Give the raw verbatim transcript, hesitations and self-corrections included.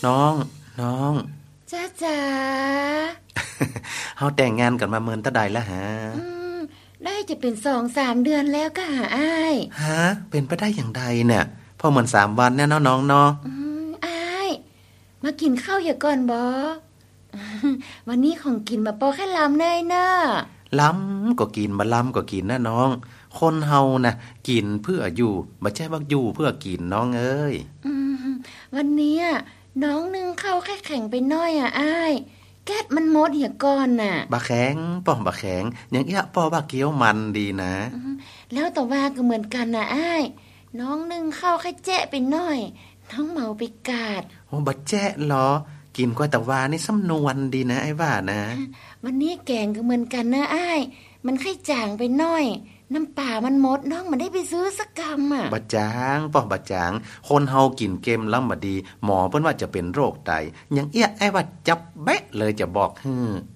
น้องน้องจ้าจ๋าเฮาแต่งงานกันมาเมินตะใดแล้วฮะอืมได้จะเป็น สองถึงสาม เดือนแล้วก็หาอ้ายฮะเป็นไปได้อย่างใดเนี่ยพอเหมือนสามวันเนี่ยเนาะน้องเนาะอืมอ้ายมากินข้าวอย่าก่อนบ่วันนี้ของกินมาปอแค่ลำเนยเนาะล้ำก็กินมาล้ำก็กินนะน้องคนเฮานะกินเพื่ออยู่บ่ใช่ว่าอยู่เพื่อกินน้องเอ้ยอืมวันนี้น้องนึ่งข้าวแค่แข็งไปหน่อยอ่ะอ้ายแก๊สมันหมดเหี่ยก่อนน่ะบะแข็งป้อมบะแข็งอย่างเอี้ยป้อบะเกี๊ยวมันดีนะแล้วแต่ว่าก็เหมือนกันน่ะอ้ายน้องนึ่งข้าวแค่แจ๊ะไปหน่อยน้องเมาไปกาดโอ้บะแจ๊ะเหรอกินกว่าแต่ว่านี่สำนวนดีนะไอ้ว่านะวันนี้แกงก็เหมือนกันนะอ้ายมันไข่จางไปหน่อยน้ำป่ามันหมดน้องมันได้ไปซื้อสักกำอ่ะบะจางป้อมบะจางคนเฮากินเกมล้ำบดีหมอเพิ่นว่าจะเป็นโรคไตอย่างเอี้ยไอ้ว่าจับแบะเลยจะบอกฮื้อ